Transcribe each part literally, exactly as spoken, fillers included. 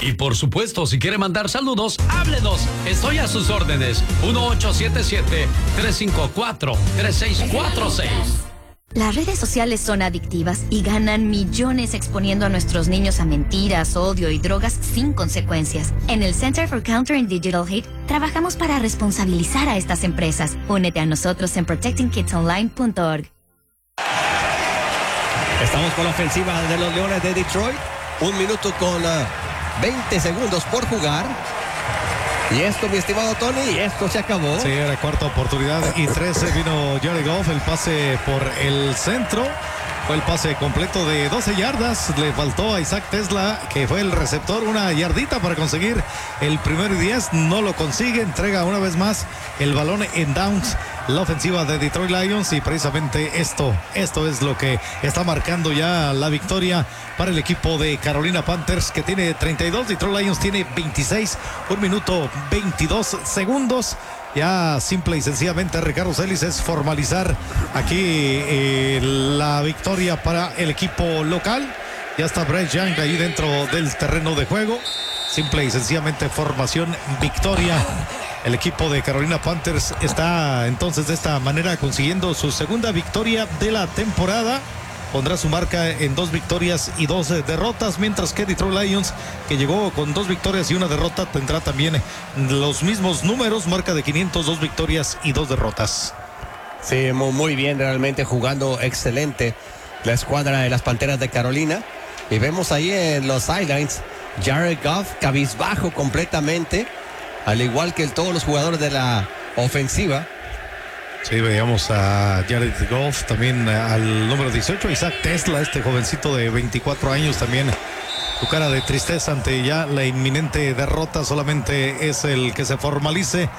Y por supuesto, si quiere mandar saludos, háblenos. Estoy a sus órdenes. uno ocho siete siete, tres cinco cuatro, tres seis cuatro seis. Las redes sociales son adictivas y ganan millones exponiendo a nuestros niños a mentiras, odio y drogas sin consecuencias. En el Center for Countering Digital Hate trabajamos para responsabilizar a estas empresas. Únete a nosotros en protecting kids online punto org. Estamos con la ofensiva de los Leones de Detroit. Un minuto con uh, veinte segundos por jugar. Y esto, mi estimado Tony, esto se acabó. Sí, era cuarta oportunidad y trece. Vino Jared Goff, el pase por el centro. Fue el pase completo de doce yardas. Le faltó a Isaac Tesla, que fue el receptor, una yardita para conseguir el primero y diez. No lo consigue. Entrega una vez más el balón en downs. La ofensiva de Detroit Lions, y precisamente esto, esto es lo que está marcando ya la victoria para el equipo de Carolina Panthers, que tiene treinta y dos, Detroit Lions tiene veintiséis, un minuto veintidós segundos. Ya simple y sencillamente, Ricardo Celis, es formalizar aquí eh, la victoria para el equipo local. Ya está Bryce Young ahí dentro del terreno de juego. Simple y sencillamente formación, victoria. El equipo de Carolina Panthers está entonces de esta manera consiguiendo su segunda victoria de la temporada. Pondrá su marca en dos victorias y dos derrotas, mientras que Detroit Lions, que llegó con dos victorias y una derrota, tendrá también los mismos números, marca de quinientos, dos victorias y dos derrotas. Sí, muy, muy bien, realmente jugando excelente la escuadra de las Panteras de Carolina. Y vemos ahí en los sidelines Jared Goff cabizbajo completamente, al igual que todos los jugadores de la ofensiva. Sí, veíamos a Jared Goff, también al número dieciocho, Isaac Tesla, este jovencito de veinticuatro años, también su cara de tristeza ante ya la inminente derrota. Solamente es el que se formalice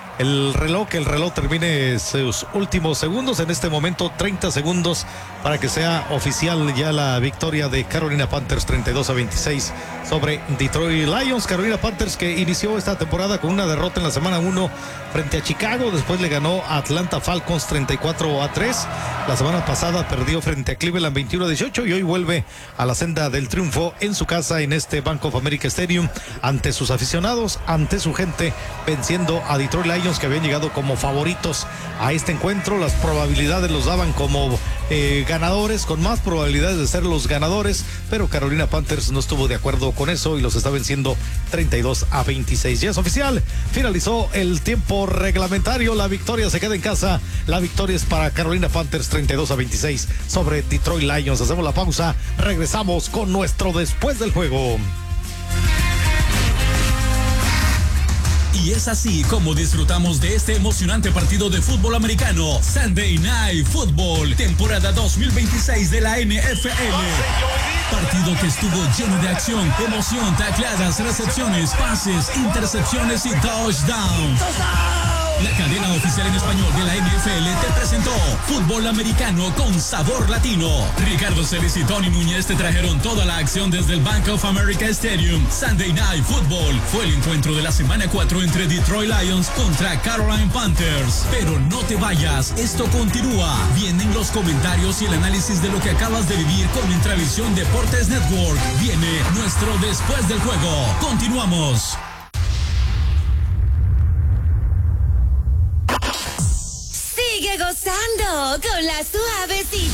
el reloj, que el reloj termine sus últimos segundos. En este momento, treinta segundos para que sea oficial ya la victoria de Carolina Panthers, treinta y dos a veintiséis sobre Detroit Lions. Carolina Panthers, que inició esta temporada con una derrota en la semana uno frente a Chicago, después le ganó a Atlanta Falcons treinta y cuatro a tres. La semana pasada perdió frente a Cleveland veintiuno a dieciocho y hoy vuelve a la senda del triunfo en su casa, en este Bank of America Stadium, ante sus aficionados, ante su gente, venciendo a Detroit Lions, que habían llegado como favoritos a este encuentro. Las probabilidades los daban como eh, ganadores, con más probabilidades de ser los ganadores, pero Carolina Panthers no estuvo de acuerdo con eso y los está venciendo treinta y dos a veintiséis. Ya es oficial, finalizó el tiempo reglamentario, la victoria se queda en casa, la victoria es para Carolina Panthers, treinta y dos a veintiséis sobre Detroit Lions. Hacemos la pausa, regresamos con nuestro después del juego. Y es así como disfrutamos de este emocionante partido de fútbol americano, Sunday Night Football, temporada dos mil veintiséis de la N F L. Partido que estuvo lleno de acción, emoción, tacleadas, recepciones, pases, intercepciones y touchdowns. La cadena oficial en español de la N F L te presentó fútbol americano con sabor latino. Ricardo Celis y Tony Núñez te trajeron toda la acción desde el Bank of America Stadium. Sunday Night Football fue el encuentro de la semana cuatro entre Detroit Lions contra Carolina Panthers. Pero no te vayas, esto continúa. Vienen los comentarios y el análisis de lo que acabas de vivir con Intravisión Deportes Network. Viene nuestro después del juego. Continuamos. Sigue gozando con la suavecita.